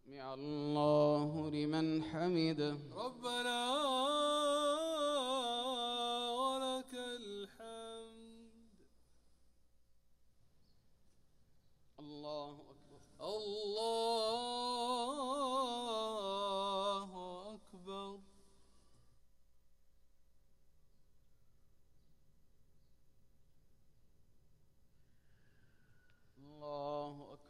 سمع الله لمن حمده. ربنا ولك الحمد. الله أكبر. الله